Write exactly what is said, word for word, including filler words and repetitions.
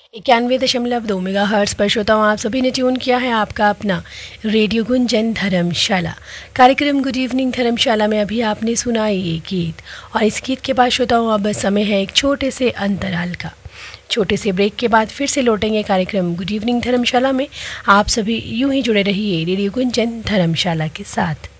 इक्यानवे दशमलव दो मेगा हर्ट्स पर श्रोताओं आप सभी ने ट्यून किया है आपका अपना रेडियो गुंजन धर्मशाला। कार्यक्रम गुड इवनिंग धर्मशाला में अभी आपने सुना ये गीत, और इस गीत के बाद श्रोताओं अब समय है एक छोटे से अंतराल का। छोटे से ब्रेक के बाद फिर से लौटेंगे कार्यक्रम गुड इवनिंग धर्मशाला में। आप सभी यूं ही जुड़े रहिए रेडियो गुंजन धर्मशाला के साथ।